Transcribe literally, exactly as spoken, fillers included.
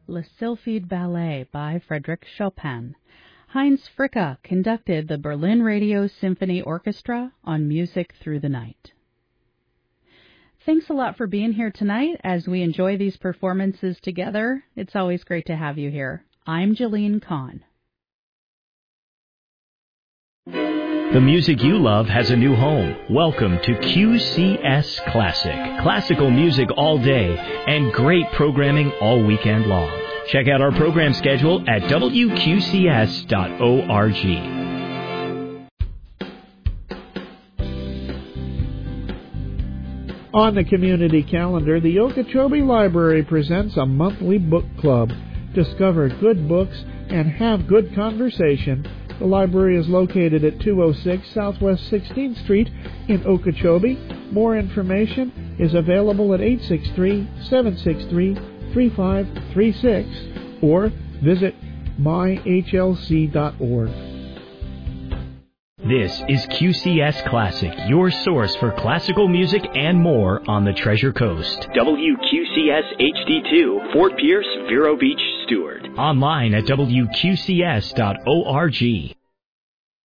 Le Sylphide Ballet by Frédéric Chopin. Heinz Fricke conducted the Berlin Radio Symphony Orchestra on Music Through the Night. Thanks a lot for being here tonight as we enjoy these performances together. It's always great to have you here. I'm Jeline Kahn. The music you love has a new home. Welcome to Q C S Classic. Classical music all day and great programming all weekend long. Check out our program schedule at W Q C S dot org. On the community calendar, the Okeechobee Library presents a monthly book club. Discover good books and have good conversation. The library is located at two oh six Southwest sixteenth Street in Okeechobee. More information is available at eight six three, seven six three, three five three six or visit my H L C dot org. This is Q C S Classic, your source for classical music and more on the Treasure Coast. W Q C S H D two, Fort Pierce, Vero Beach, Stewart. Online at W Q C S dot org.